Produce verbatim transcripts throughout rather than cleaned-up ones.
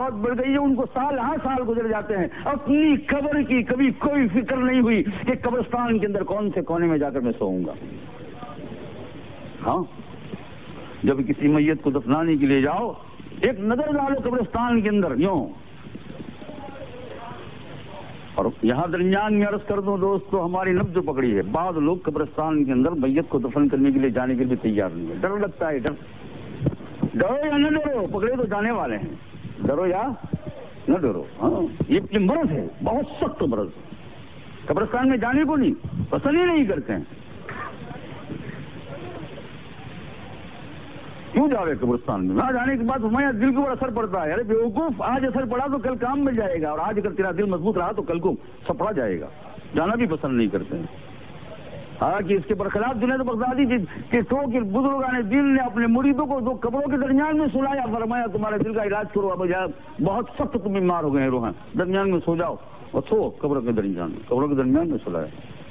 بہت بڑھ گئی ہے، ان کو سال ہر سال گزر جاتے ہیں، اپنی قبر کی کبھی کوئی فکر نہیں ہوئی کہ قبرستان کے اندر کون سے کونے میں جا کر میں سوؤں گا۔ ہاں، جب کسی میت کو دفنانے کے لیے جاؤ، ایک نظر ڈالو قبرستان کے اندر یوں۔ اور یہاں درمیان میں عرض کر دوں دوستو، ہماری نبض جو پکڑی ہے، بعض لوگ قبرستان کے اندر میت کو دفن کرنے کے لیے جانے کے لیے تیار نہیں ہے، ڈر لگتا ہے۔ ڈر ڈرو یا نہ ڈرو، پکڑے تو جانے والے ہیں، ڈرو یا نہ ڈرو۔ ہاں، یہ مرض ہے، بہت سخت مرض۔ قبرستان میں جانے کو نہیں پسند ہی نہیں کرتے ہیں۔ کیوں جاوے قبرستان میں؟ وہاں جانے کے بعد ہمارے دل کے اوپر اثر پڑتا ہے۔ ارے بیوقوف، آج اثر پڑا تو کل کام مل جائے گا، اور آج اگر تیرا دل مضبوط رہا تو کل کو سپڑا جائے گا۔ جانا بھی پسند نہیں کرتے ہیں۔ حالانکہ اس کے برخلاف جنید بغدادی کے تو کہ بزرگان دین نے اپنے مریدوں کو دو قبروں کے درمیان میں سلایا، فرمایا تمہارے دل کا علاج کرو، اب بہت سخت تم بیمار ہو گئے ہیں روحاں، درمیان میں سو جاؤ اور سو قبروں کے درمیان میں، قبروں کے درمیان میں سلایا۔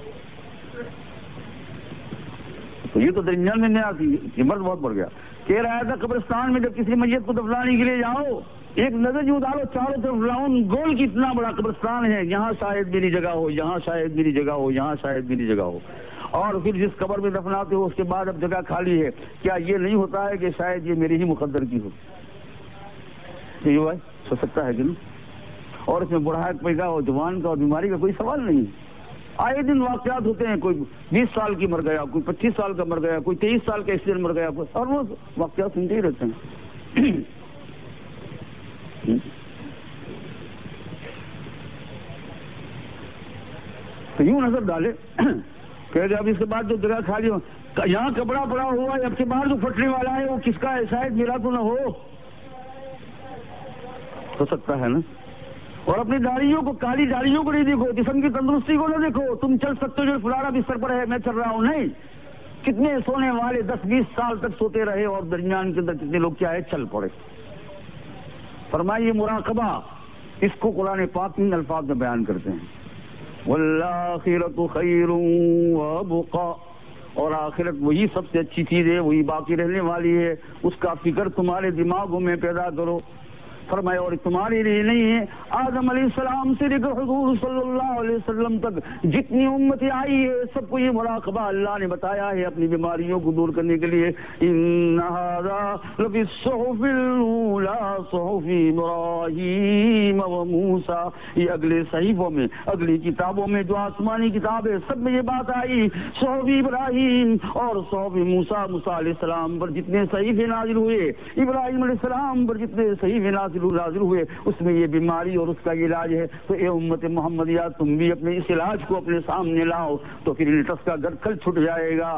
تو یہ تو درمیان میں نہیں آتی، یہ مرض بہت بڑھ گیا۔ کہہ رہا تھا قبرستان میں جب کسی میت کو دفنانے کے لیے جاؤ، ایک نظر یوں ڈالو چاروں طرف، راؤنڈ گول کتنا بڑا قبرستان ہے، یہاں شاید میری جگہ ہو، یہاں شاید میری جگہ ہو، یہاں شاید میری جگہ ہو۔ اور پھر جس قبر میں دفناتے ہو اس کے بعد اب جگہ خالی ہے، کیا یہ نہیں ہوتا ہے کہ شاید یہ میری ہی مقدر کی ہو؟ یہ ہوا ہے، سو سکتا ہے کہ نہیں؟ اور اس میں بڑھاپے پیدا ہو، جوان کا اور بیماری کا کوئی سوال نہیں۔ آئے دن واقعات ہوتے ہیں، کوئی بیس سال کی مر گیا، کوئی پچیس سال کا مر گیا، کوئی تیئیس سال کا ایکسیڈنٹ مر گیا، اور وہ واقعات سنتے ہی رہتے ہیں۔ تو یوں نظر ڈالے کہ اب اس کے بعد جو جگہ خالی ہو، یہاں کپڑا پڑا ہوا ہے، اب کے بعد جو پھٹنے والا ہے وہ کس کا ہے؟ شاید میرا تو نہ ہو ہو سکتا ہے نا۔ اور اپنی داڑھیوں کو، کالی داڑھیوں کو نہیں دیکھو، جسم کی تندرستی کو نہ دیکھو۔ تم چل سکتے ہو جو فلانا بستر پر ہے میں چل رہا ہوں، نہیں۔ کتنے سونے والے دس بیس سال تک سوتے رہے اور درمیان کے اندر کتنے لوگ کیا ہے چل پڑے۔ فرمائیے مراقبہ، اس کو قرآن پاک ان الفاظ میں بیان کرتے ہیں، والآخرۃ خیر وابقا، اور آخرت وہی سب سے اچھی چیز ہے، وہی باقی رہنے والی ہے، اس کا فکر تمہارے دماغوں میں پیدا کرو۔ فرمایا اور تمہارے لیے نہیں ہے، آدم علیہ السلام سے لے کر حضور صلی اللہ علیہ وسلم تک جتنی امتیں آئی ہے سب کو یہ مراقبہ اللہ نے بتایا ہے اپنی بیماریوں کو دور کرنے کے لیے۔ ان ھذا لفی الصحف الاولی صحف ابراہیم و موسی، یہ اگلے صحیفوں میں، اگلی کتابوں میں جو آسمانی کتاب ہے سب میں یہ بات آئی، صحف ابراہیم اور صحف موسی، موسیٰ علیہ السلام پر جتنے صحیفے نازل ہوئے، ابراہیم علیہ السلام پر جتنے صحیفے نازل نازل ہوئے، اس میں یہ بیماری اور اس کا علاج ہے۔ تو اے امت محمدیہ، تم بھی اپنے اس علاج کو اپنے سامنے لاؤ، تو پھر لٹس کا گھر کل چھٹ جائے گا،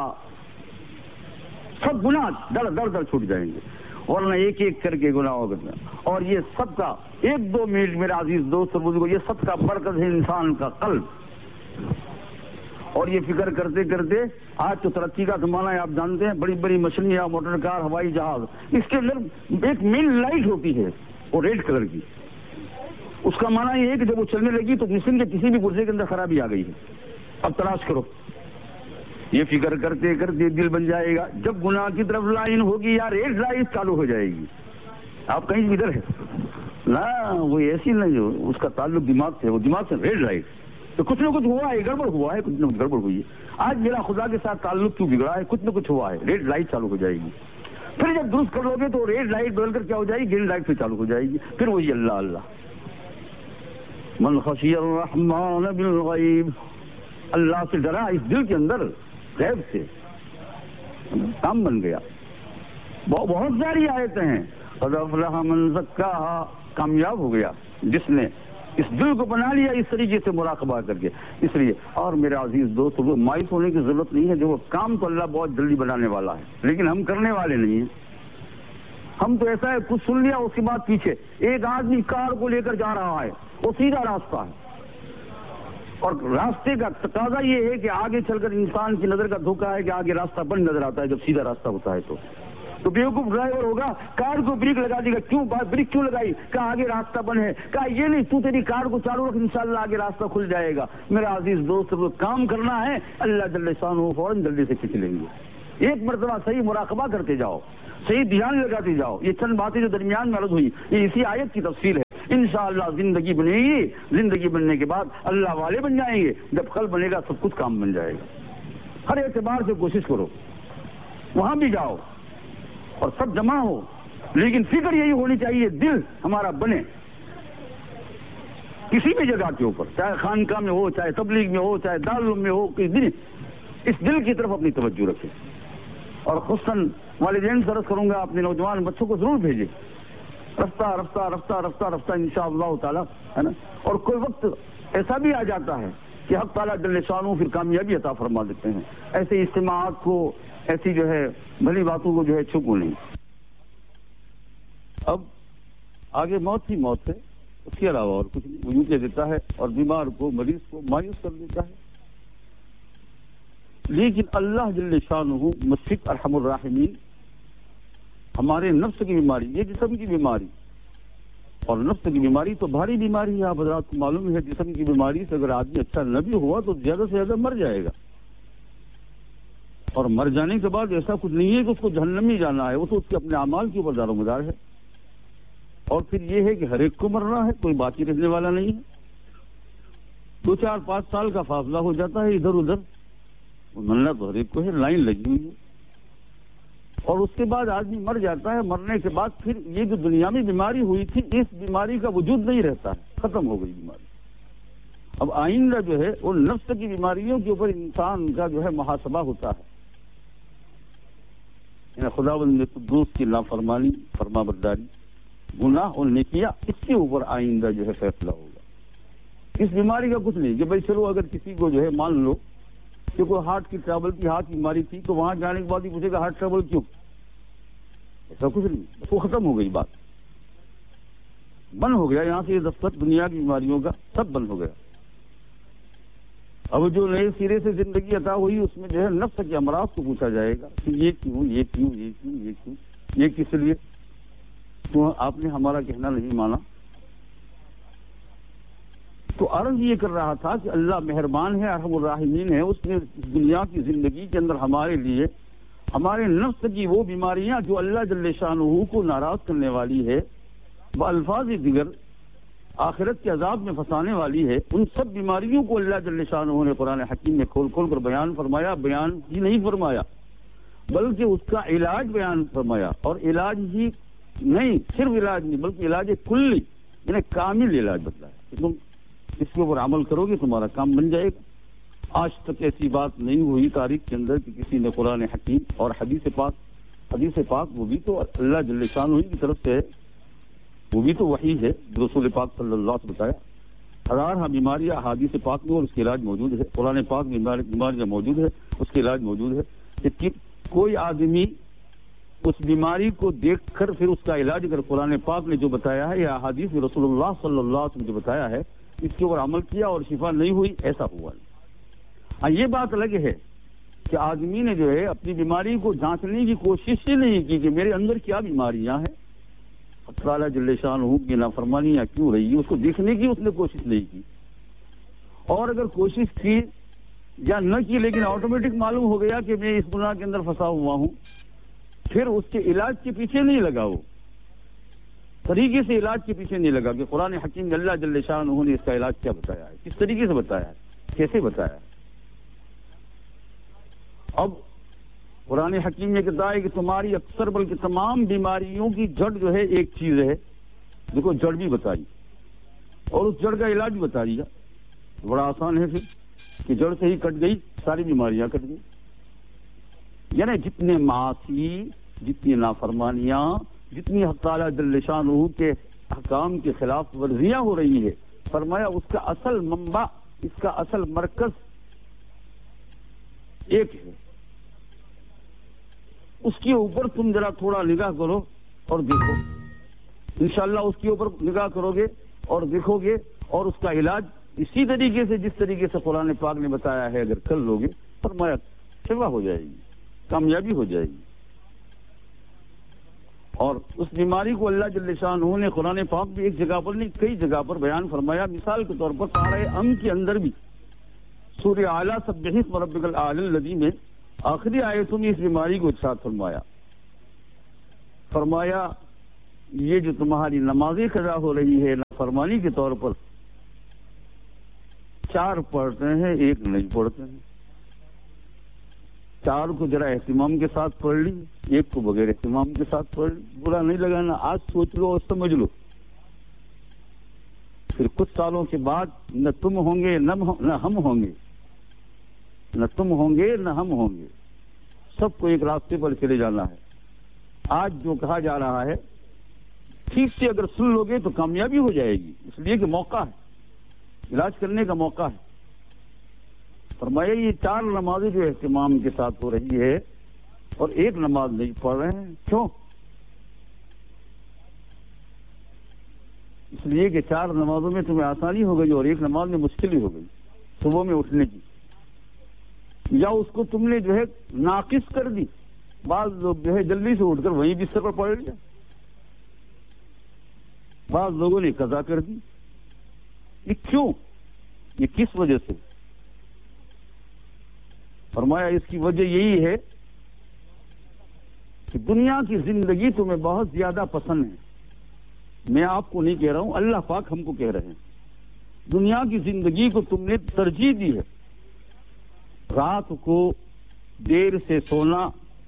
سب گناہ در در در چھٹ جائیں گے، ورنہ ایک ایک کر کے گناہ ہوگا۔ اور یہ سب کا ایک دو منٹ میرے عزیز دوست اور بزرگوں، یہ سب کا برکت ہے انسان کا قلب۔ اور یہ فکر کرتے کرتے آج تو ترقی کا زمانہ ہے، آپ جانتے ہیں، بڑی بڑی مشینیں، موٹر کار، ہوائی جہاز، اس کے اندر ایک مین لائٹ ہوتی ہے وہ ریڈ کلر کی، اس کا معنی یہ ہے کہ جب وہ چلنے لگی تو مشین کے کسی بھی پرزے کے اندر خرابی آ گئی ہے، اب تلاش کرو۔ یہ فکر کرتے کرتے دل بن جائے گا، جب گناہ کی طرف لائن ہوگی یا ریڈ لائٹ چالو ہو جائے گی، آپ کہیں ادھر ہے نا، وہ ایسی نہیں ہو، اس کا تعلق دماغ سے، وہ دماغ سے ریڈ لائٹ، تو کچھ نہ کچھ ہوا ہے، گڑبڑ ہوا ہے، کچھ نہ کچھ گڑبڑ ہوئی ہے۔ آج میرا خدا کے ساتھ تعلق کیوں بگڑا ہے؟ کچھ نہ کچھ ہوا ہے، ریڈ لائٹ چالو ہو جائے گی، پھر جب درست کر لو گے تو ریڈ لائٹ بدل کر کیا ہو جائے گی؟ گرین لائٹ پہ چالو ہو جائے گی، پھر وہی اللہ اللہ۔ من خشی الرحمن بالغیب، اللہ سے ڈرا اس دل کے اندر غیب سے، کام بن گیا۔ بہت ساری آیتیں ہیں، قد افلح من زکاھا، کامیاب ہو گیا جس نے اس دل کو بنا لیا اس طریقے سے مراقبہ کر کے۔ اس لیے اور میرے عزیز دوست، وہ مایوس ہونے کی ضرورت نہیں ہے، جو وہ کام تو اللہ بہت جلدی بنانے والا ہے، لیکن ہم کرنے والے نہیں ہیں۔ ہم تو ایسا ہے کچھ سن لیا اس کے بعد پیچھے، ایک آدمی کار کو لے کر جا رہا ہے، وہ سیدھا راستہ ہے، اور راستے کا تقاضا یہ ہے کہ آگے چل کر انسان کی نظر کا دھوکہ ہے کہ آگے راستہ بند نظر آتا ہے جب سیدھا راستہ ہوتا ہے تو تو بیوقوف ڈرائیور ہوگا، کار کو بریک لگا دے گا، کیوں بریک کیوں لگائی؟ کہا آگے راستہ بند ہے، کہا یہ نہیں، تو تیری کار کو چالو رکھ، انشاءاللہ آگے راستہ کھل جائے گا۔ میرا عزیز دوست، کام کرنا ہے، اللہ جل شانہ فوراً جلدی سے کھینچ لیں گے۔ ایک مرتبہ صحیح مراقبہ کرتے جاؤ، صحیح دھیان لگاتے جاؤ۔ یہ چند باتیں جو درمیان میں عرض ہوئی، یہ اسی آیت کی تفصیل ہے۔ انشاءاللہ زندگی بنے گی، زندگی بننے کے بعد اللہ والے بن جائیں گے، جب قلب بنے گا سب کچھ کام بن جائے گا۔ ہر اعتبار سے کوشش کرو، وہاں بھی جاؤ اور سب جمع ہو، لیکن فکر یہی ہونی چاہیے دل ہمارا بنے کسی بھی جگہ کے اوپر، چاہے خانقاہ میں ہو، چاہے تبلیغ میں ہو، چاہے دارالعلوم میں ہو، کس دن اس دل کی طرف اپنی توجہ رکھے۔ اور خصوصاً والدین سے عرض کروں گا اپنے نوجوان بچوں کو ضرور بھیجے، رفتہ رفتہ رفتہ رفتہ رفتہ انشاءاللہ تعالی، ہے نا۔ اور کوئی وقت ایسا بھی آ جاتا ہے کہ حق تعالیٰ جل شانہ پھر کامیابی عطا فرما دیتے ہیں، ایسے اجتماعات کو، ایسی جو ہے بھلی باتوں کو جو ہے چھپو نہیں۔ اب آگے موت ہی موت ہے، اس کے علاوہ اور کچھ نہیں، وہ یوں کہہ دیتا ہے اور بیمار کو، مریض کو مایوس کر دیتا ہے۔ لیکن اللہ جل شانہ مشفق ارحم الراحمین ہمارے نفس کی بیماری، یہ جسم کی بیماری، اور نفس کی بیماری تو بھاری بیماری ہے، آپ حضرات کو معلوم ہے۔ جسم کی بیماری سے اگر آدمی اچھا نہ بھی ہوا تو زیادہ سے زیادہ مر جائے گا، اور مر جانے کے بعد ایسا کچھ نہیں ہے کہ اس کو جہنم میں جانا ہے، وہ تو اس کے اپنے اعمال کے اوپر دار و مدار ہے۔ اور پھر یہ ہے کہ ہر ایک کو مرنا ہے، کوئی باقی رہنے والا نہیں ہے۔ دو چار پانچ سال کا فاصلہ ہو جاتا ہے ادھر ادھر، مرنا تو ہر ایک کو ہے، لائن لگی ہوئی ہے۔ اور اس کے بعد آدمی مر جاتا ہے، مرنے کے بعد پھر یہ جو دنیا میں بیماری ہوئی تھی، اس بیماری کا وجود نہیں رہتا ہے، ختم ہو گئی بیماری۔ اب آئندہ جو ہے وہ نفس کی بیماریوں کے اوپر انسان کا جو ہے محاسبہ ہوتا ہے، یعنی خداوند قدوس کی نافرمانی، فرما برداری، گناہ اور نیکیاں، اس کے اوپر آئندہ جو ہے فیصلہ ہوگا۔ اس بیماری کا کچھ نہیں کہ بھائی چلو اگر کسی کو جو ہے مان لو کہ کوئی ہارٹ کی ٹربل کی، ہارٹ کی بیماری تھی، تو وہاں جانے کے بعد ہی پوچھے گا ہارٹ ٹربل کیوں، ایسا کچھ نہیں، وہ ختم ہو گئی بات، بند ہو گیا یہاں سے یہ دفتر دنیا کی بیماریوں کا، سب بند ہو گیا۔ اب جو نئے سرے سے زندگی عطا ہوئی اس میں جو ہے نفس کے امراض کو پوچھا جائے گا کہ یہ کیوں، یہ کیوں، یہ کیوں، یہ کیوں، یہ کس لیے، تو آپ نے ہمارا کہنا نہیں مانا۔ تو عرض یہ کر رہا تھا کہ اللہ مہربان ہے، ارحم الراحمین ہے، اس نے دنیا کی زندگی کے اندر ہمارے لیے ہمارے نفس کی وہ بیماریاں جو اللہ جل شانہ کو ناراض کرنے والی ہے، بالفاظ دیگر آخرت کے عذاب میں پھنسانے والی ہے، ان سب بیماریوں کو اللہ جل شانہ نے قرآن حکیم میں کھول کھول کر بیان فرمایا۔ بیان ہی نہیں فرمایا بلکہ اس کا علاج بیان فرمایا، اور علاج ہی نہیں، صرف علاج نہیں بلکہ علاج کلی، یعنی کامل علاج بتلایا کہ تم اس کے اوپر عمل کرو گے تمہارا کام بن جائے گا۔ آج تک ایسی بات نہیں ہوئی تاریخ کے اندر کہ کسی نے قرآن حکیم اور حدیث پاک، حدیث پاک وہ بھی تو اللہ جل شانہ کی طرف سے ہے، وہ بھی تو وحی ہے، رسول پاک صلی اللہ علیہ وسلم بتایا۔ ہزارہ بیماریاں حدیث پاک میں اور اس کے علاج موجود ہے، قرآن پاک میں بیماریاں موجود ہے، اس کے علاج موجود ہے۔ کہ کوئی آدمی اس بیماری کو دیکھ کر پھر اس کا علاج اگر قرآن پاک نے جو بتایا ہے یا حدیث میں رسول اللہ صلی اللہ علیہ وسلم جو بتایا ہے اس کے اوپر عمل کیا اور شفا نہیں ہوئی، ایسا ہوا نہیں۔ ہاں یہ بات الگ ہے کہ آدمی نے جو ہے اپنی بیماری کو جانچنے کی کوشش ہی نہیں کی کہ میرے اندر کیا بیماریاں ہیں، اللہ جل شانہ کی نافرمانیاں کیوں رہی، اس کو دیکھنے کی اس نے کوشش نہیں کی۔ اور اگر کوشش کی یا نہ کی لیکن آٹومیٹک معلوم ہو گیا کہ میں اس گناہ کے اندر پھنسا ہوا ہوں، پھر اس کے علاج کے پیچھے نہیں لگا، وہ طریقے سے علاج کے پیچھے نہیں لگا کہ قرآن حکیم میں اللہ جل شانہ نے اس کا علاج کیا بتایا ہے، کس طریقے سے بتایا ہے، کیسے بتایا ہے۔ اب قرآن حکیم میں کہتا ہے کہ تمہاری اکثر بلکہ تمام بیماریوں کی جڑ جو ہے ایک چیز ہے، دیکھو جڑ بھی بتائی اور اس جڑ کا علاج بھی بتا دیا، بڑا آسان ہے پھر کہ جڑ سے ہی کٹ گئی ساری بیماریاں کٹ گئی۔ یعنی جتنے معاصی، جتنی نافرمانیاں، جتنی حق تعالیٰ جل شانہ کے احکام کے خلاف ورزیاں ہو رہی ہے، فرمایا اس کا اصل منبع، اس کا اصل مرکز ایک ہے، اس کے اوپر تم ذرا تھوڑا نگاہ کرو اور دیکھو، انشاءاللہ اس کے اوپر نگاہ کرو گے اور دیکھو گے، اور اس کا علاج اسی طریقے سے جس طریقے سے قرآن پاک نے بتایا ہے اگر کر لو گے، فرمایا شفا ہو جائے گی، کامیابی ہو جائے گی۔ اور اس بیماری کو اللہ جل شانہ نے قرآن پاک بھی ایک جگہ پر نہیں کئی جگہ پر بیان فرمایا۔ مثال کے طور پر سارے ام کے اندر بھی سورہ اعلیٰ سبح اسم ربک الاعلی الذی میں آخری آیتوں میں اس بیماری کو ارشاد فرمایا، فرمایا یہ جو تمہاری نمازیں قضا ہو رہی ہے، فرمانی کے طور پر چار پڑھتے ہیں، ایک نہیں پڑھتے ہیں. چار کو ذرا اہتمام کے ساتھ پڑھ لی، ایک کو بغیر اہتمام کے ساتھ پڑھ لی. برا نہیں لگانا، آج سوچ لو اور سمجھ لو، پھر کچھ سالوں کے بعد نہ تم ہوں گے نہ ہم ہوں گے، نہ تم ہوں گے نہ ہم ہوں گے، سب کو ایک راستے پر چلے جانا ہے. آج جو کہا جا رہا ہے ٹھیک سے اگر سن لو گے تو کامیابی ہو جائے گی، اس لیے کہ موقع ہے، علاج کرنے کا موقع ہے. فرمایا یہ چار نمازیں جو اہتمام کے ساتھ ہو رہی ہے اور ایک نماز نہیں پڑھ رہے ہیں، کیوں؟ اس لیے کہ چار نمازوں میں تمہیں آسانی ہو گئی اور ایک نماز میں مشکل ہی ہو گئی صبح میں اٹھنے کی، یا اس کو تم نے جو ہے ناقص کر دی. بعض لوگ جو ہے جلدی سے اٹھ کر وہیں بستر پر پڑھ لیا، بعض لوگوں نے قضا کر دی. یہ کیوں؟ یہ کس وجہ سے؟ فرمایا اس کی وجہ یہی ہے کہ دنیا کی زندگی تمہیں بہت زیادہ پسند ہے. میں آپ کو نہیں کہہ رہا ہوں، اللہ پاک ہم کو کہہ رہے ہیں. دنیا کی زندگی کو تم نے ترجیح دی ہے. رات کو دیر سے سونا،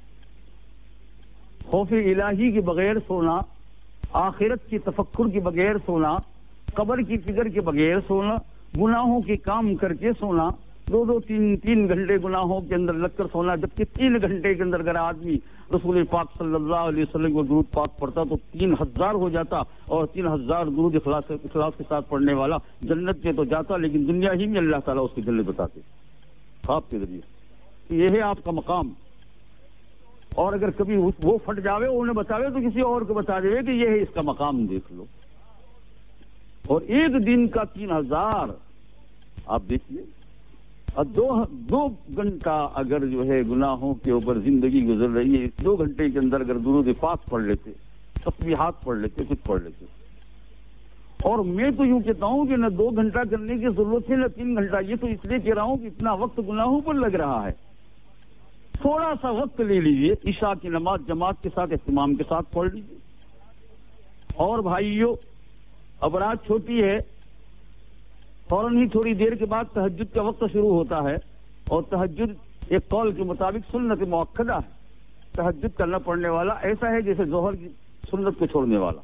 خوف الہی کے بغیر سونا، آخرت کی تفکر کے بغیر سونا، قبر کی فکر کے بغیر سونا، گناہوں کے کام کر کے سونا، دو دو تین تین گھنٹے گناہوں کے اندر لگ کر سونا، جبکہ تین گھنٹے کے اندر اگر آدمی رسول پاک صلی اللہ علیہ وسلم کو درود پاک پڑھتا تو تین ہزار ہو جاتا، اور تین ہزار درود اخلاص اخلاص کے ساتھ پڑھنے والا جنت میں تو جاتا، لیکن دنیا ہی میں اللہ تعالیٰ اس کی جنت بتاتے خواب کے ذریعے. یہ ہے آپ کا مقام. اور اگر کبھی وہ پھٹ جاوے انہیں بتاوے تو کسی اور کو بتا دے کہ یہ ہے اس کا مقام، دیکھ لو. اور ایک دن کا تین ہزار آپ دیکھیے، اور دو دو گھنٹہ اگر جو ہے گناہوں کے اوپر زندگی گزر رہی ہے، دو گھنٹے کے اندر اگر درود پاک پڑھ لیتے، تسبیحات پڑھ لیتے، کچھ پڑھ لیتے. اور میں تو یوں کہتا ہوں کہ نہ دو گھنٹہ کرنے کی ضرورت ہے نہ تین گھنٹہ. یہ تو اس لیے کہہ رہا ہوں کہ اتنا وقت گناہوں پر لگ رہا ہے. تھوڑا سا وقت لے لیجئے، عشاء کی نماز جماعت کے ساتھ اہتمام کے ساتھ پڑھ لیجئے. اور بھائیو، اب رات چھوٹی ہے، فوراً ہی تھوڑی دیر کے بعد تہجد کا وقت شروع ہوتا ہے، اور تہجد ایک قول کے مطابق سنت مؤکدہ ہے. تہجد کا نہ پڑھنے والا ایسا ہے جیسے ظہر کی سنت کو چھوڑنے والا.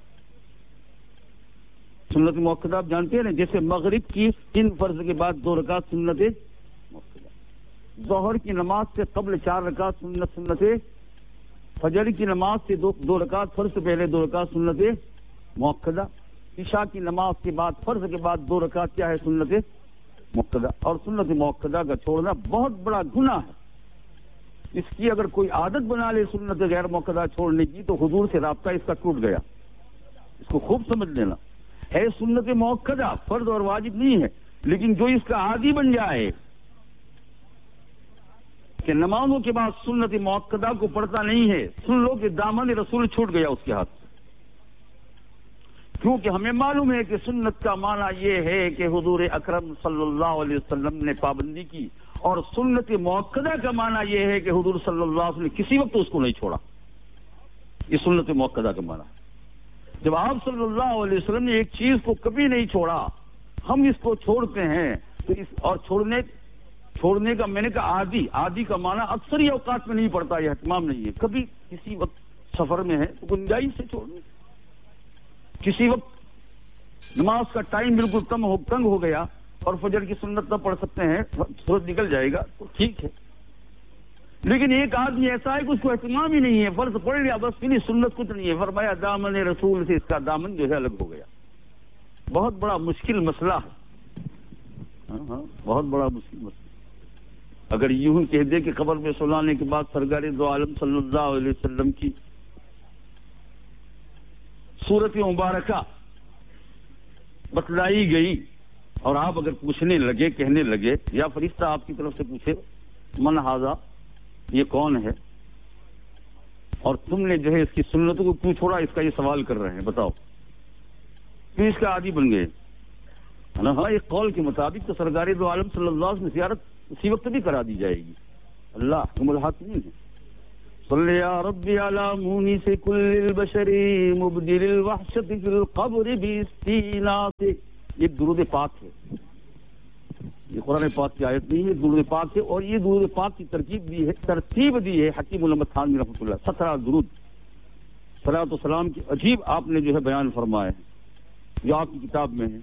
سنت مؤکدہ آپ جانتے ہیں نا، جیسے مغرب کی تین فرض کے بعد دو رکعت سنت مؤکدہ، ظہر کی نماز سے قبل چار رکعت سنت سنت، فجر کی نماز سے دو دو رکعت فرض سے پہلے دو رکعت سنت مؤکدہ، عشاء کی نماز کے بعد فرض کے بعد دو رکعت کیا ہے سنت مؤکدہ. اور سنت مؤکدہ کا چھوڑنا بہت بڑا گناہ ہے. اس کی اگر کوئی عادت بنا لے سنت غیر مؤکدہ چھوڑنے کی تو حضور سے رابطہ اس کا ٹوٹ گیا. اس کو خوب سمجھ لینا ہے. سنت مؤکدہ فرض اور واجب نہیں ہے، لیکن جو اس کا عادی بن جائے کہ نمازوں کے بعد سنت مؤکدہ کو پڑھتا نہیں ہے، سن لو کہ دامن رسول چھوٹ گیا اس کے ہاتھ سے. کیونکہ ہمیں معلوم ہے کہ سنت کا معنی یہ ہے کہ حضور اکرم صلی اللہ علیہ وسلم نے پابندی کی، اور سنت مؤکدہ کا معنی یہ ہے کہ حضور صلی اللہ علیہ وسلم نے کسی وقت اس کو نہیں چھوڑا. یہ سنت مؤکدہ کا معنی. جب آپ صلی اللہ علیہ وسلم نے ایک چیز کو کبھی نہیں چھوڑا، ہم اس کو چھوڑتے ہیں تو اس اور چھوڑنے چھوڑنے کا میں نے کہا عادی عادی کا معنی اکثر ہی اوقات میں نہیں پڑتا، یہ اہتمام نہیں ہے. کبھی کسی وقت سفر میں ہے تو گنجائش سے چھوڑنے، کسی وقت نماز کا ٹائم بالکل کم ہو تنگ ہو گیا اور فجر کی سنت نہ پڑھ سکتے ہیں، سورج نکل جائے گا تو ٹھیک ہے. لیکن ایک آدمی ایسا ہے کہ اس کو اہتمام ہی نہیں ہے، فرض پڑھ لیا بس پھر سنت کچھ نہیں ہے. فرمایا دامن رسول سے اس کا دامن جو ہے الگ ہو گیا. بہت بڑا مشکل مسئلہ ہے، ہاں ہاں بہت بڑا مشکل مسئلہ. اگر یوں ہی کہہ دے کہ قبر میں سلانے کے بعد سرکار دو عالم صلی اللہ علیہ وسلم کی صورت مبارکہ بتلائی گئی اور آپ اگر پوچھنے لگے، کہنے لگے، یا فرشتہ آپ کی طرف سے پوچھے من ھذا، یہ کون ہے، اور تم نے جو ہے اس کی سنتوں کو کیوں چھوڑا، اس کا یہ سوال کر رہے ہیں، بتاؤ کیوں اس کا عادی بن گئے. ہاں ایک قول کے مطابق تو سرکار دو عالم صلی اللہ علیہ وسلم زیارت اسی وقت بھی کرا دی جائے گی. اللہ حکم الحاکمین ہے. صلی یا ربی علی مونس کل البشر مبدل الوحشت فی القبر باستیناس. یہ درود پاک ہے، یہ قرآن پاک کی آیت نہیں ہے، درود پاک ہے. اور یہ درود پاک کی ترکیب دی ہے، ترتیب دی ہے حکیم الامت تھانوی رحمۃ اللہ. سترہ درود صلاۃ و سلام کی عجیب آپ نے جو ہے بیان فرمایا ہے، جو آپ کی کتاب میں ہے.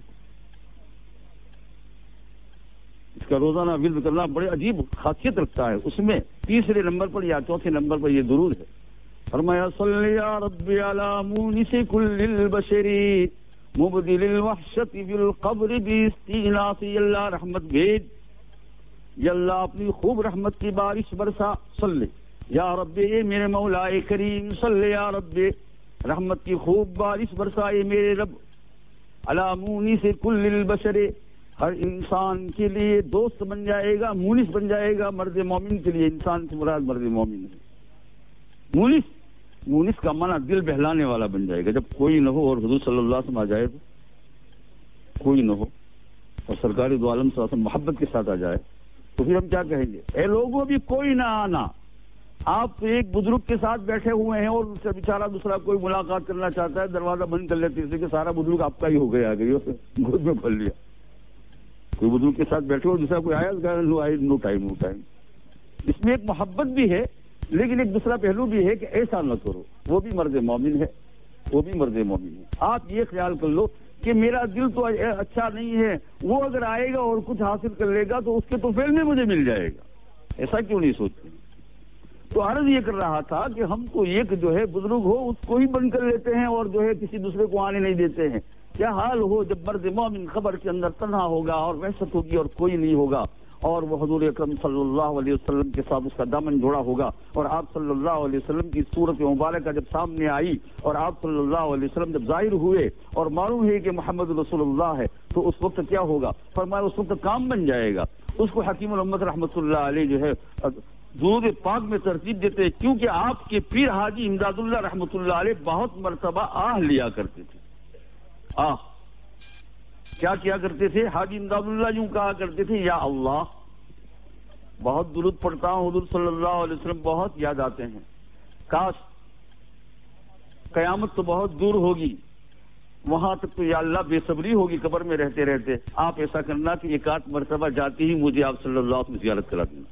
اس کا روزانہ ورد کرنا بڑے عجیب خاصیت رکھتا ہے. اس میں تیسرے نمبر پر یا چوتھے نمبر پر یہ درود ہے. فرمایا صلی یا ربی علی مونس کل البشر مبدل الوحشت فی القبر باستیناس. یا اللہ رحمت بھیج، یا اللہ اپنی خوب رحمت کی بارش برسا. صلی یا رب، اے میرے مولا کریم، صلی یا رب، رحمت کی خوب بارش برسا اے میرے رب. علی مونس کل البشر، ہر انسان کے لیے دوست بن جائے گا، مونس بن جائے گا. مرد مومن کے لیے انسان سے مراد مرد مومن ہے. مونس مونس کا معنی دل بہلانے والا بن جائے گا. جب کوئی نہ ہو اور حضور صلی اللہ علیہ وسلم آ جائے تو کوئی نہ ہو اور سرکار دو عالم صلی اللہ علیہ وسلم محبت کے ساتھ آ جائے تو پھر ہم کیا کہیں گے؟ اے لوگوں بھی کوئی نہ آنا. آپ ایک بزرگ کے ساتھ بیٹھے ہوئے ہیں اور اس سے بیچارہ دوسرا کوئی ملاقات کرنا چاہتا ہے، دروازہ بند کر لیتے ہیں کہ سارا بزرگ آپ کا ہی ہو گیا، آ گئی گود میں پھل لیا. کوئی بزرگ کے ساتھ بیٹھے ہو، دوسرا کوئی آیا، نو آئی نو ٹائم نو ٹائم. اس میں ایک محبت بھی ہے، لیکن ایک دوسرا پہلو بھی ہے کہ ایسا نہ کرو. وہ بھی مرد مومن ہے، وہ بھی مرد مومن ہے. آپ یہ خیال کر لو کہ میرا دل تو اچھا نہیں ہے، وہ اگر آئے گا اور کچھ حاصل کر لے گا تو اس کے تو فیل میں مجھے مل جائے گا. ایسا کیوں نہیں سوچتے؟ تو عرض یہ کر رہا تھا کہ ہم تو ایک جو ہے بزرگ ہو اس کو ہی بند کر لیتے ہیں اور جو ہے کسی دوسرے کو آنے نہیں دیتے ہیں. کیا حال ہو جب مرد مومن خبر کے اندر تنہا ہوگا اور وحشت ہوگی اور کوئی نہیں ہوگا، اور وہ حضور اکرم صلی اللہ علیہ وسلم کے ساتھ اس کا دامن جوڑا ہوگا. اور آپ صلی اللہ علیہ وسلم کی صورت مبارکہ جب سامنے آئی اور آپ صلی اللہ علیہ وسلم جب ظاہر ہوئے اور معلوم ہے کہ محمد رسول اللہ ہے، تو اس وقت کیا ہوگا؟ فرمایا اس وقت کام بن جائے گا. اس کو حکیم الامت رحمۃ اللہ علیہ جو ہے درود پاک میں ترتیب دیتے ہیں، کیونکہ آپ کے پیر حاجی امداد اللہ رحمۃ اللہ علیہ بہت مرتبہ آہ لیا کرتے تھے. آہ کیا کیا کرتے تھے؟ حاجی امداد اللہ یوں کہا کرتے تھے، یا اللہ بہت درود پڑھتا ہوں، حضور صلی اللہ علیہ وسلم بہت یاد آتے ہیں. کاش قیامت تو بہت دور ہوگی، وہاں تک تو یا اللہ بے صبری ہوگی قبر میں رہتے رہتے. آپ ایسا کرنا کہ ایک آدھ مرتبہ جاتے ہی مجھے آپ صلی اللہ علیہ وسلم زیارت کرا دینا.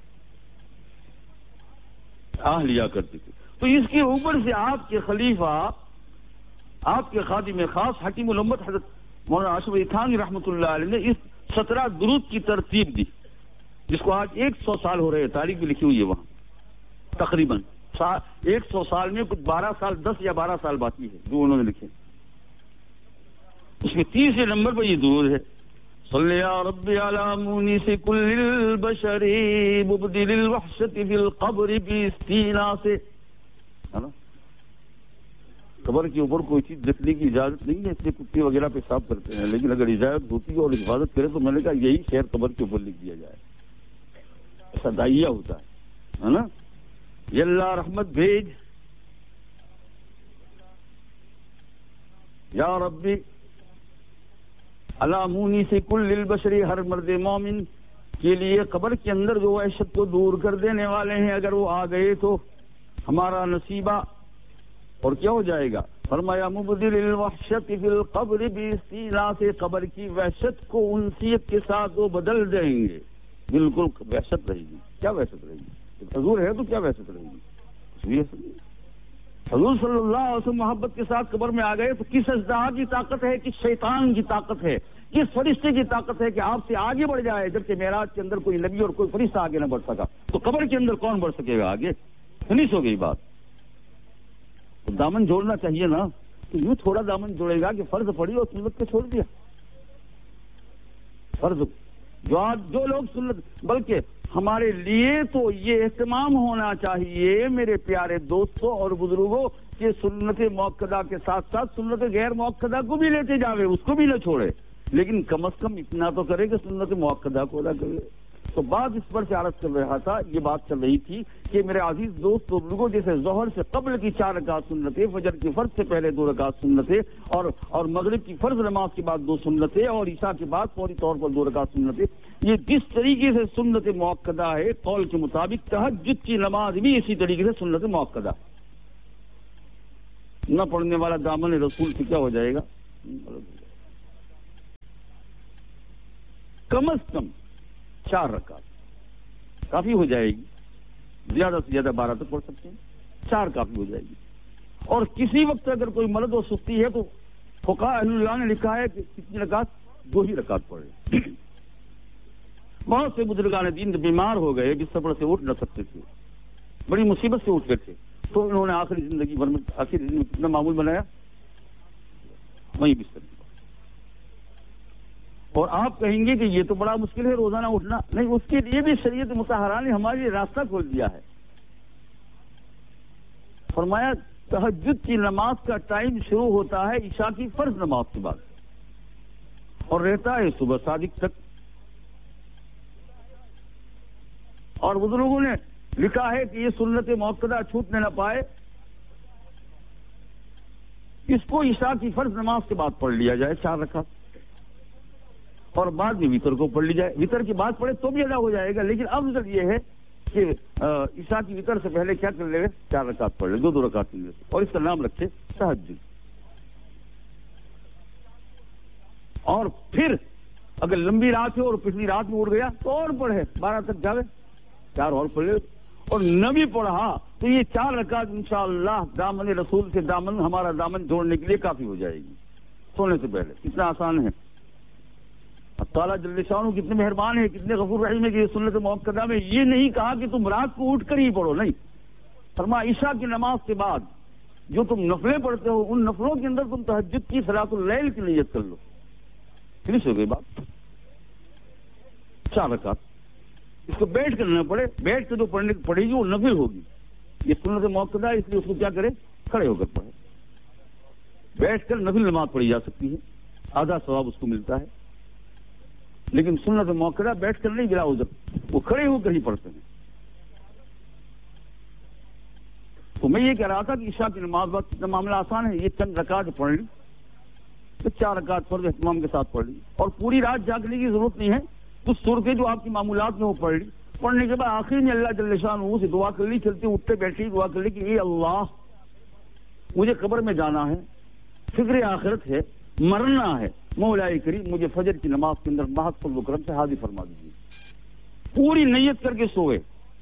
آہ لیا کرتے تھے. تو اس کے اوپر سے آپ کے خلیفہ، آپ کے خادم خاص حکیم الامت حضرت مولانا اشرف علی تھانوی رحمۃ اللہ علیہ نے اس سترہ درود کی ترتیب دی، جس کو آج ایک سو سال ہو رہے ہیں. تاریخ بھی لکھی ہوئی ہے وہاں، تقریباً ایک سو سال میں کچھ بارہ سال دس یا بارہ سال باقی ہے جو انہوں نے لکھے. اس کے تیسرے نمبر پر یہ درود ہے، صلی یا رب علی مونس کل البشر مبدل الوحشت فی القبر باستیناس. قبر کے اوپر کوئی چیز دیکھنے کی اجازت نہیں ہے، اس لیے کتے وغیرہ پیشاب کرتے ہیں، لیکن اگر اجازت ہوتی ہے اور حفاظت کرے تو میں نے کہا یہی شعر قبر کے اوپر لکھ دیا جائے. ایسا دائیا ہوتا ہے نا. یا اللہ رحمت بھیج، یا ربی علی مونس کل البشر، ہر مرد مومن کے لیے قبر کے اندر جو وحشت کو دور کر دینے والے ہیں اگر وہ آ گئے تو ہمارا نصیبہ اور کیا ہو جائے گا؟ فرمایا مبدل الوحشت فی القبر باستیناس، قبر کی وحشت کو انسیت کے ساتھ وہ بدل دیں گے. بالکل وحشت رہے گی. کیا وحشت رہے گی؟ حضور ہے تو کیا وحشت رہے گی؟ حضور صلی اللہ علیہ وسلم محبت کے ساتھ قبر میں آ گئے تو کس اژدہا کی طاقت ہے، کس شیطان کی طاقت ہے، کس فرشتے کی طاقت ہے کہ آپ سے آگے بڑھ جائے، جبکہ معراج کے اندر کوئی نبی اور کوئی فرشتہ آگے نہ بڑھ سکا تو قبر کے اندر کون بڑھ سکے گا آگے؟ فنش ہو گئی بات. دامن جوڑنا چاہیے نا، تو یوں تھوڑا دامن جوڑے گا کہ فرض پڑی اور سنت کو چھوڑ دیا. فرض جو آج جو لوگ سنت، بلکہ ہمارے لیے تو یہ اہتمام ہونا چاہیے میرے پیارے دوستوں اور بزرگوں کہ سنت موقدہ کے ساتھ ساتھ سنت غیر موقدہ کو بھی لیتے جاوے، اس کو بھی نہ چھوڑے، لیکن کم از کم اتنا تو کرے کہ سنت موقدہ کو ادا کرے. تو بات اس پر سے عرض کر رہا تھا، یہ بات چل رہی تھی کہ میرے عزیز دوست اور لوگوں، جیسے ظہر سے قبل کی چار رکعت سنتیں، فجر کی فرض سے پہلے دو رکعت سنتیں، اور اور مغرب کی فرض نماز کے بعد دو سنتیں، اور عشاء کے بعد فوری طور پر دو رکعت سنتیں، یہ جس طریقے سے سنت مؤکدہ ہے قول کے مطابق، تہجد کی نماز بھی اسی طریقے سے سنت مؤکدہ ہے۔ نہ پڑھنے والا دامن رسول سے کیا ہو جائے گا؟ کم از کم چار رکعت کافی ہو جائے گی، زیادہ سے زیادہ بارہ تک پڑھ سکتے ہیں، چار کافی ہو جائے گی۔ اور کسی وقت اگر کوئی مرض و سستی ہے تو فقہاء اہل اللہ نے لکھا ہے کہ کتنی رکعت؟ دو ہی رکعت پڑھے۔ بہت سے بزرگان دین بیمار ہو گئے، بستر پر سے اٹھ نہ سکتے تھے، بڑی مصیبت سے اٹھ گئے تھے، تو انہوں نے آخری زندگی بھر میں آخری زندگی میں کتنا معمول بنایا؟ وہی بستر۔ اور آپ کہیں گے کہ یہ تو بڑا مشکل ہے روزانہ اٹھنا، نہیں، اس کے لیے بھی شریعت مطہرہ نے ہمارے لیے راستہ کھول دیا ہے۔ فرمایا تہجد کی نماز کا ٹائم شروع ہوتا ہے عشاء کی فرض نماز کے بعد اور رہتا ہے صبح صادق تک۔ اور بزرگوں نے لکھا ہے کہ یہ سنت مؤکدہ چھوٹنے نہ پائے، اس کو عشاء کی فرض نماز کے بعد پڑھ لیا جائے چار رکعت، اور بعد میں وتر کو پڑھ لی جائے۔ وتر کی بات پڑھے تو بھی ادا ہو جائے گا، لیکن افضل یہ ہے کہ عشاء کی وتر سے پہلے کیا کر لے گا؟ چار رکعت پڑھ لے، دو دو رکعت لے، اور اس کا نام رکھے تہجد۔ اور پھر اگر لمبی رات ہے اور پچھلی رات میں اٹھ گیا تو اور پڑھے، بارہ تک جاوے، چار اور پڑھ لے، اور نہ بھی پڑھا تو یہ چار رکعت انشاءاللہ دامن رسول سے دامن ہمارا دامن جوڑنے کے لیے کافی ہو جائے گی سونے سے پہلے۔ کتنا آسان ہے! تعالیٰ جل شانہ کتنے مہربان ہے، کتنے غفور رحیم ہے کہ یہ سنت مؤکدہ میں یہ نہیں کہا کہ تم رات کو اٹھ کر ہی پڑھو، نہیں، فرمایا عشاء کی نماز کے بعد جو تم نفلیں پڑھتے ہو ان نفلوں کے اندر تم تہجد کی صلاۃ اللیل کی نیت کر لو۔ فنش ہو گئی بات، چار رکعت۔ اس کو بیٹھ کر نہ پڑھے، بیٹھ کے جو پڑھنے پڑھے گی وہ نفل ہوگی، یہ سنت مؤکدہ ہے، اس لیے اس کو کیا کرے؟ کھڑے ہو کر پڑھے۔ بیٹھ کر نفل نماز پڑھی جا سکتی ہے، آدھا ثواب اس کو ملتا ہے، لیکن سنت مؤکدہ بیٹھ کر نہیں، بلا عذر وہ کھڑے ہو کر ہی پڑھتے ہیں۔ تو میں یہ کہہ رہا تھا کہ عشاء کی نماز وقت اتنا معاملہ آسان ہے، یہ چند رکعت پڑھ لی، تو چار رکعت فرض اہتمام کے ساتھ پڑھ لی، اور پوری رات جاگنے کی ضرورت نہیں ہے، کچھ صورتیں جو آپ کی معمولات میں وہ پڑھ لی، پڑھنے کے بعد آخر میں اللہ جل شانہ سے دعا کر لی، چلتے اٹھتے بیٹھے دعا کر لی کہ اے اللہ، مجھے قبر میں جانا ہے، فکر آخرت ہے، مرنا ہے، مولا کریم مجھے فجر کی نماز کے اندر محض فضل و کرم سے حاضر فرما دیجیے۔ پوری نیت کر کے سوئے،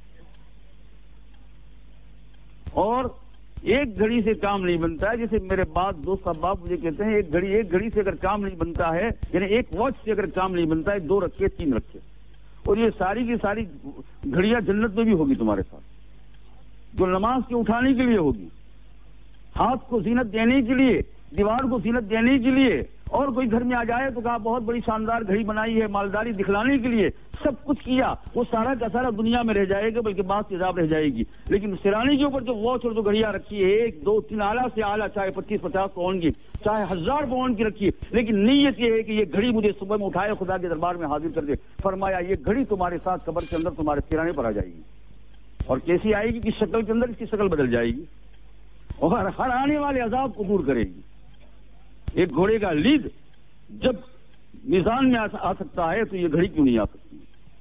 اور ایک گھڑی سے کام نہیں بنتا ہے، جیسے میرے بعد دوست احباب مجھے کہتے ہیں ایک گھڑی ایک گھڑی سے اگر کام نہیں بنتا ہے، یعنی ایک واچ سے اگر کام نہیں بنتا ہے، دو رکھے تین رکھے، اور یہ ساری کی ساری گھڑیاں جنت میں بھی ہوگی تمہارے ساتھ، جو نماز کے اٹھانے کے لیے ہوگی، ہاتھ کو زینت دینے کے لیے، دیوار کو زینت دینے کے لیے، اور کوئی گھر میں آ جائے تو کہا بہت بڑی شاندار گھڑی بنائی ہے، مالداری دکھلانے کے لیے سب کچھ کیا، وہ سارا کا سارا دنیا میں رہ جائے گا، بلکہ بعض عذاب رہ جائے گی، لیکن سرانے کے اوپر جو واچ اور جو گھڑیاں رکھی ہے، ایک دو تین اعلیٰ سے اعلیٰ، چاہے پچیس پچاس پاؤنڈ کی، چاہے ہزار پاؤنڈ کی رکھی ہے، لیکن نیت یہ ہے کہ یہ گھڑی مجھے صبح میں اٹھائے خدا کے دربار میں حاضر کر دے۔ فرمایا یہ گھڑی تمہارے ساتھ قبر کے اندر تمہارے سرانے پر آ جائے گی، اور کیسی آئے گی کہ شکل کے اندر اس کی شکل بدل جائے گی، اور ہر آنے والے عذاب کو دور کرے گی۔ ایک گھوڑے کا لید جب میزان میں آ سکتا ہے تو یہ گھڑی کیوں نہیں آ سکتی؟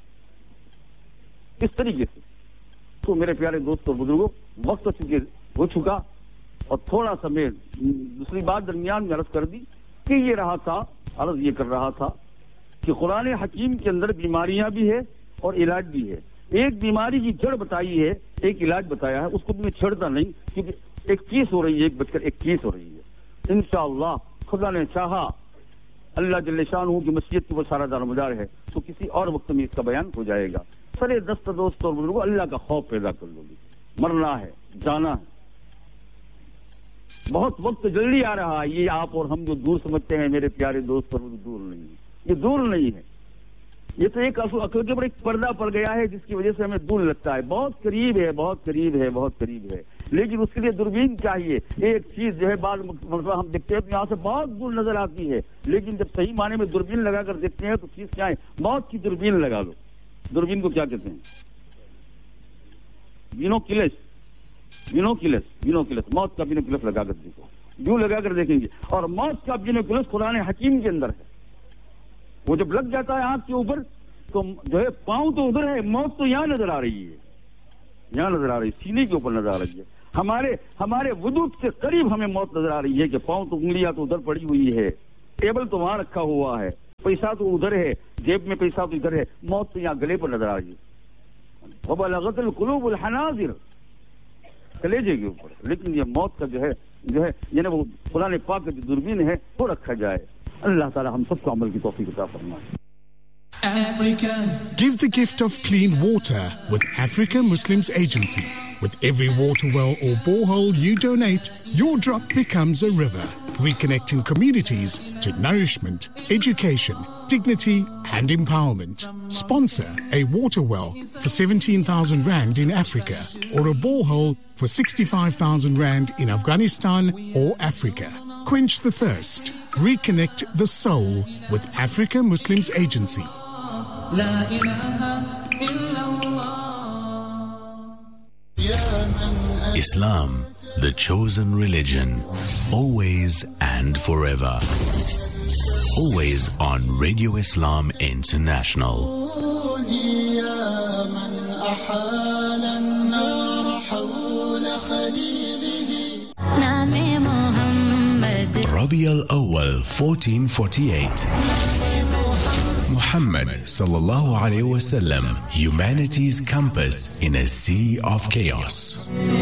اس طریقے سے تو میرے پیارے دوست اور بزرگوں، وقت چونکہ ہو چکا، اور تھوڑا سا میں دوسری بات درمیان میں عرض کر دی کہ یہ رہا تھا، عرض یہ کر رہا تھا کہ قرآن حکیم کے اندر بیماریاں بھی ہے اور علاج بھی ہے۔ ایک بیماری کی جڑ بتائی ہے، ایک علاج بتایا ہے، اس کو بھی میں چھڑتا نہیں، کیونکہ اکیس ہو رہی ہے، ایک بج کر اکیس ہو رہی ہے، انشاءاللہ خدا نے چاہا، اللہ جل شانہ کی مسجد کی وہ سارا دار مدار ہے، تو کسی اور وقت میں اس کا بیان ہو جائے گا۔ سرے دست دوست اور بزرگوں، اللہ کا خوف پیدا کر لو گے، مرنا ہے، جانا ہے، بہت وقت جلدی آ رہا ہے، یہ آپ اور ہم جو دور سمجھتے ہیں میرے پیارے دوست اور دور نہیں ہے، یہ دور نہیں ہے، یہ تو ایک عقل کے اوپر ایک پردہ پڑ گیا ہے جس کی وجہ سے ہمیں دور لگتا ہے، بہت قریب ہے، بہت قریب ہے، بہت قریب ہے، لیکن اس کے لیے دوربین چاہیے۔ ایک چیز جو ہے بعض مرتبہ ہم دیکھتے ہیں تو یہاں سے بہت دور نظر آتی ہے، لیکن جب صحیح معنی میں دوربین لگا کر دیکھتے ہیں تو چیز کیا ہے؟ موت کی دوربین لگا لو، दूरबीन को क्या कहते हैं? बिनोक्यूलस, बिनोक्यूलस, बिनोक्यूलस, मौत का बिनोक्यूलस लगाकर देखो, यूं लगाकर देखेंगे। और मौत का बिनोक्यूलस कुरान हकीम के अंदर है। वो जब लग जाता है आंख के ऊपर तो जो है पांव तो उधर है, मौत तो यहां नजर आ रही है, यहां नजर आ रही है, सीने के ऊपर नजर आ रही है। हमारे हमारे वजूद के करीब हमें मौत नजर आ रही है कि पांव तो उंगलियां तो उधर पड़ी हुई है, टेबल तो वहां रखा हुआ है, पैसा तो उधर है, जेब में पैसा तो इधर है, मौत तो यहाँ गले पर नजर आ रही है। वबलगतल कुलूबुल हनाजिर, कलेजे के ऊपर। लेकिन ये मौत का जो है जो है यानी वो कुरान पाक की दूरबीन है वो रखा जाए। अल्लाह ताला हम सबको अमल की तौफीक अता फरमाए। Africa. Give the gift of clean water with Africa Muslims Agency. With every water well or borehole you donate, your drop becomes a river, reconnecting communities to nourishment, education, dignity and empowerment. Sponsor a water well for seventeen thousand rand in Africa or a borehole for sixty-five thousand rand in Afghanistan or Africa. Quench the thirst. Reconnect the soul with Africa Muslims Agency. La ilaha illallah. Islam, the chosen religion, always and forever. Always on Radio Islam International. Rabi al-Awwal fourteen forty-eight. Muhammad sallallahu alayhi wasallam, humanity's compass in a sea of chaos.